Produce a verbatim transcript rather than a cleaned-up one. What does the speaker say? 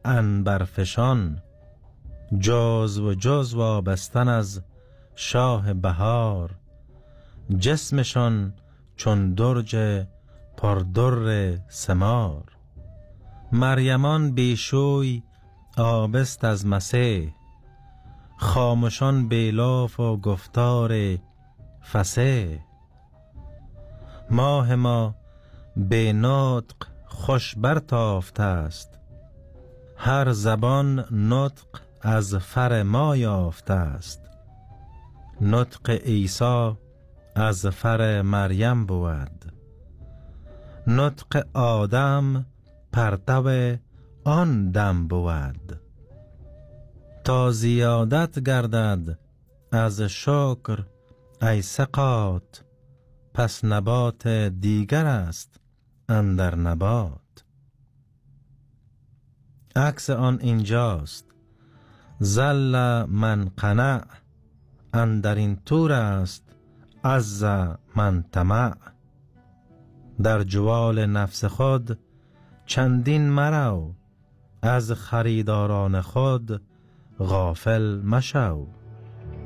عنبرفشان، جزو جزو آبستن از شاه بهار. جسمشان چون درج پردر ثمار. مریمان بیشوی آبست از مسیح، خامشان بی لاف و گفتار فصیح. ماه ما به نطق خوش برتافته است، هر زبان نطق از فر ما یافته است. نطق عیسی از فر مریم بود، نطق آدم پرتو آن دم بود. تا زیادت گردد از شکر ای ثقات، پس نبات دیگر است اندر نبات. عکس آن اینجاست، ذل من قنع، اندر این طور است عز من طمع. در جوال نفس خود چندین مرو، از خریداران خود غافل مشو.